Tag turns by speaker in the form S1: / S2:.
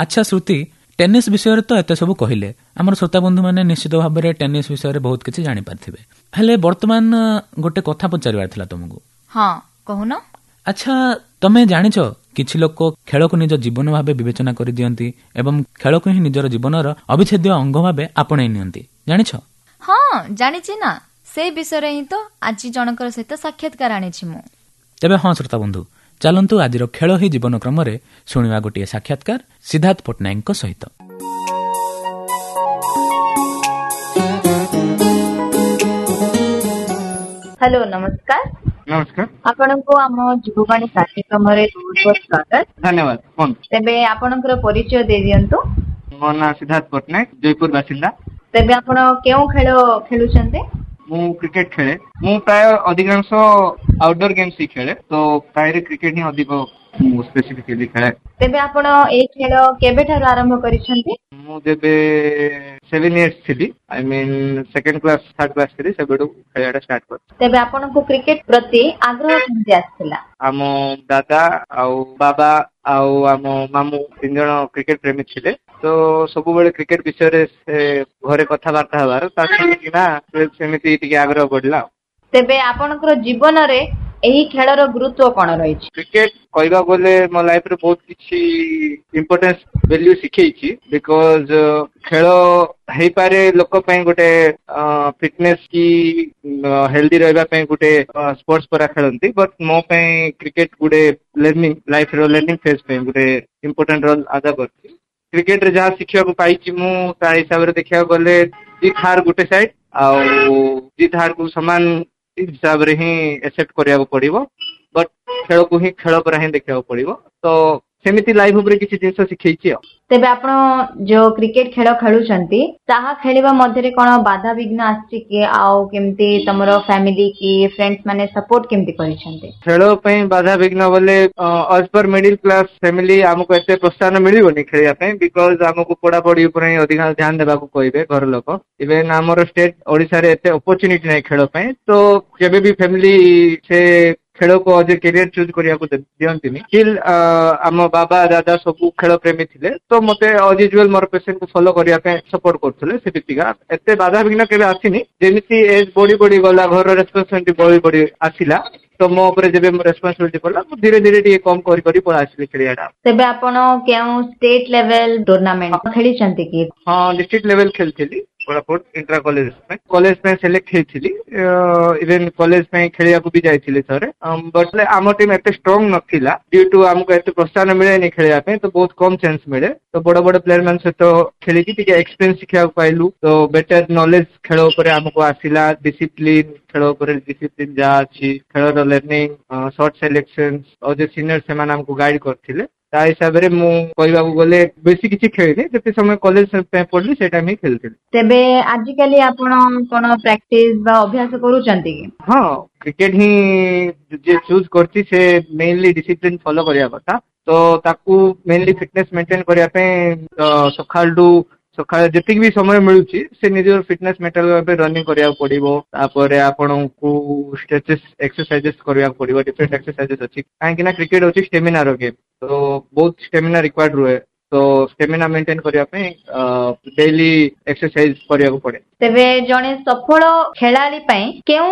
S1: अच्छा श्रुति, टेनिस विषय तो एत सब कहले आम श्रोता बंधु मैंने निश्चित भाव में टेनिस विषय में बहुत किसी जापारे हेले बर्तमान गोटे कथा पचार तुमको।
S2: हाँ कहून।
S1: अच्छा तमें जानिछ किछि लोक खेल को निज जीवन भाव विवेचना कर दियंती एवं खेल को ही निजर जीवनर अविच्छेद्य अंग भाव आपणे नियंती जानिछ?
S2: हाँ जानिछि ना, से विषय ही तो आज जनकर सहित साक्षात्कार आनिछि मु।
S1: तेबे हाँ श्रोता बंधु चलंतु आज खेल ही जीवन क्रम रे शुणिवा गोटे साक्षात्कार सिद्धार्थ पट्टनायक सहित।
S3: हेलो नमस्कार।
S4: नमस्कार।
S3: आपनको आम जुगवाणी कार्यक्रम रे बहुत बहुत स्वागत।
S4: धन्यवाद। फोन
S3: तेबे आपनकर परिचय दे दियंतु।
S4: मो ना सिद्धार्थ पट्टनायक, जयपुर बासिंदा।
S3: तेबे आपण केउ खेल खेलुछन्ते?
S4: मु क्रिकेट खेले। मु प्राय अधिकांश आउटडोर गेम्स ही खेले, तो प्राय क्रिकेट ही अधिक स्पेसिफिकली खेले।
S3: तेबे आपण ए खेल केबे ठार आरंभ करिसन्ते?
S4: मु जेबे 7 years थिली, I mean second class third class थिली, सेबेडू खेलटा start कर।
S3: तेबे आपनको क्रिकेट प्रति आग्रह केमति आछिला?
S4: आमो दादा आउ बाबा आउ आमो मामू तीन जण क्रिकेट प्रेमी थिले, तो सब बेले क्रिकेट विषय रे घरे कथाबार्ता हबार सेमिति टिके आग्रह बढ़ला।
S3: तेबे आपनकर जीवन रे एही खेलर गुरुत्व कोन रहिछि?
S4: क्रिकेट कहबा बोले मो लाइफ रे बहुत किछि इंपोर्टेंस वैल्यू सिखैछि, बिकॉज खेल हेई पारे लोक पय गोटे फिटनेस की हेल्दी रहबा पय गोटे स्पोर्ट्स परा खेलंती, बट मो पय क्रिकेट गुडे लर्निंग लाइफ रो लर्निंग फेज पय गोटे इंपोर्टेंट रोल अदा करछि। क्रिकेट रे जहाँ शिक्षा को पाइछि मु ता हिसाब रे देखिया गले जीत हार गोटे साइड आ जीत हार को समान हिसाब रे ही एक्सेप्ट करिया पड़िबो, बट खेल को ही खेल पर ही देखिया पड़िबो, तो सेमिति लाइफ ऊपर किछि जिंस सिखैछि।
S3: तेबे आपण जो क्रिकेट खेल खेलुछन्ती ताहा खेलिबा मध्ये रे कोन बाधा विघ्न आछि कि आउ केमति तमरो फैमिली की फ्रेंड्स माने सपोर्ट केमति करिसन्ते?
S4: खेल पय बाधा विघ्न बोले as per middle class family हमको एते प्रोत्साहन मिलिबोनी खेलिया पय, बिकॉज हमको पढ़ा पढ़ी ऊपर ही अधिक ध्यान देबा को कहबे घर लोक। इवन हमर स्टेट ओडिसा रे एते अपॉर्चुनिटी नै खेल पय, तो केबे भी फैमिली से खेल को आज कैरियर चूज करिया को दियंतिनी। स्टिल आम बाबा दादा सब खेल प्रेमी थिले, तो मते एज यूजुअल मोर पेशेंट को फॉलो करिया पे सपोर्ट करथले। से बितिगा एते बाधा विघ्न केबे आसीनी, जेमिति एज बॉडी बॉडी गला घर रेस्पोंसिबिलिटी बॉडी बॉडी आसिला, तो मो ऊपर जेबे रेस्पोंसिबिलिटी पड़ला धीरे धीरे टी कम करी करी पळा आसिले खेलियाडा।
S3: तेबे आपण केउ स्टेट लेवल टूर्नामेंट खेली छन्ते कि? हां
S4: district level खेलथिली, Koraput intra college में सिलेक्ट हेथिली। इवन कॉलेज में खेलिया को भी जाइथिले थरे, बट आम टीम एते स्ट्रांग नथिला ड्यू टू हमको एते प्रोत्साहन मिले नहीं खेलिया पे, तो बहुत कम चांस मिले। तो बड़ बड़ प्लेयर मान से तो खेली की टिके एक्सपीरियंस सिखिया पाइलु, तो बेटर नॉलेज खेल ऊपर हमको आसिला। डिसिप्लिन खेल ऊपर डिसिप्लिन जा अछि, खेल लर्निंग शॉट सिलेक्शन और जो सीनियर से मान हमको गाइड करथिले। ता हिसाब रे मु कहबा को गले बेसी किछि खेलिनी, जते समय कॉलेज पे पढली से टाइम ही खेलथिले।
S3: तेबे आजि काली आपण कोन प्रैक्टिस बा अभ्यास करूचंती कि? हां
S4: क्रिकेट ही जे चूज करछि से मेनली डिसिप्लिन फॉलो करिया କଥା, तो ताकू मेनली फिटनेस मेंटेन करिया पे सकाळ जति भी समय मिलुछि से निजर फिटनेस मेंटेन पे रनिंग करिया पड़िबो। तापर आपनकू स्ट्रेचेस एक्सरसाइजेस करिया पड़िबो, डिफरेंट एक्सरसाइजेस अछि काहे ना क्रिकेट होछि स्टेमिना रो गेम, तो बहुत स्टेमिना रिक्वायर्ड रुए। तो स्टेमिना मेंटेन करिया पे डेली एक्सरसाइज करिया को पड़े।
S3: तेबे जणे सफल खेलाड़ी पय केउ